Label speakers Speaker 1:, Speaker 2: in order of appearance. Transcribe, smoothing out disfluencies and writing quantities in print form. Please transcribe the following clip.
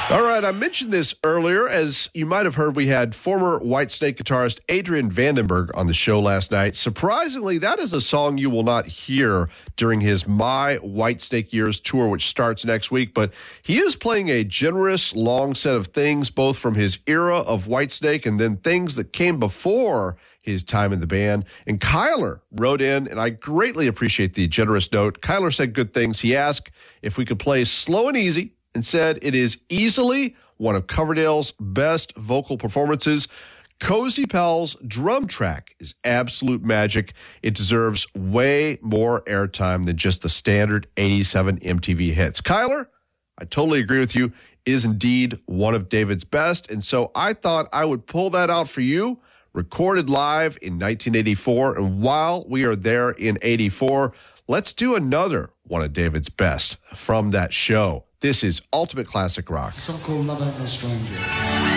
Speaker 1: All right, I mentioned this earlier. As you might have heard, we had former Whitesnake guitarist Adrian Vandenberg on the show last night. Surprisingly, that is a song you will not hear during his My Whitesnake Years tour, which starts next week. But he is playing a generous, long set of things, both from his era of Whitesnake and then things that came before his time in the band. And Kyler wrote in, and I greatly appreciate the generous note. Kyler said good things. He asked if we could play Slow and Easy, and said it is easily one of Coverdale's best vocal performances. Cozy Powell's drum track is absolute magic. It deserves way more airtime than just the standard 87 MTV hits. Kyler, I totally agree with you. It is indeed one of David's best, and so I thought I would pull that out for you, recorded live in 1984, and while we are there in 84, let's do another one of David's best from that show. This is Ultimate Classic Rock.
Speaker 2: A song called Mother and a Stranger.